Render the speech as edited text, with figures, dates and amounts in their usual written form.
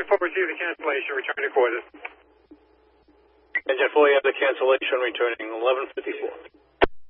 report received the cancellation. Return to quarters. Engine 4, you have the cancellation returning 11:54.